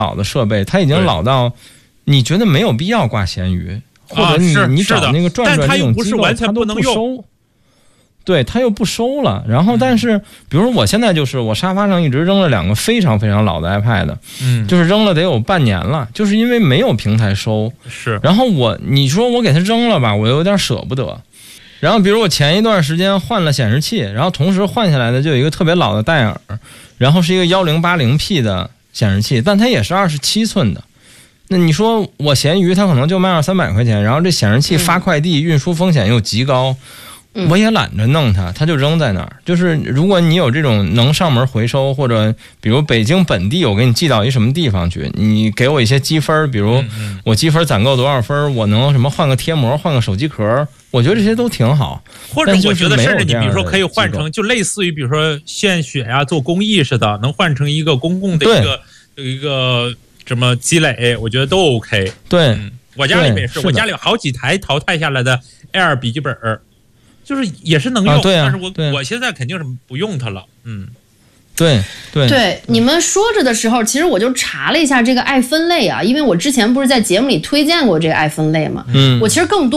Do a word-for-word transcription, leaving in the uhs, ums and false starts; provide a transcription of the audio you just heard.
老的设备，它已经老到你觉得没有必要挂闲鱼，或者你、 啊、 你找那个转转这种机构， 它都不收。对，他又不收了。然后，但是，比如说我现在就是我沙发上一直扔了两个非常非常老的 iPad， 嗯，就是扔了得有半年了，就是因为没有平台收。 是。 然后我，你说我给它扔了吧，我有点舍不得。然后，比如我前一段时间换了显示器，然后同时换下来的就有一个特别老的戴尔，然后是一个一零八零 P 的显示器，但它也是二十七寸的。那你说我闲鱼它可能就卖二三百块钱，然后这显示器发快递运输风险又极高。我也懒得弄它，它就扔在那儿。就是如果你有这种能上门回收，或者比如北京本地我给你寄到一什么地方去，你给我一些积分，比如我积分攒够多少分，我能什么换个贴膜，换个手机壳，我觉得这些都挺好。 或者我觉得甚至你比如说可以换成，就类似于比如说献血呀、做公益似的，能换成一个公共的一个一个什么积累，我觉得都 OK。 对、 嗯，我家里面也是，我家里有好几台淘汰下来的 Air 笔记本。就是也是能用， 啊对啊、 但是我我现在肯定是不用它了。嗯， 对对对，你们说着的时候，其实我就查了一下这个爱分类啊，因为我之前不是在节目里推荐过这个爱分类嘛。嗯，我其实更多。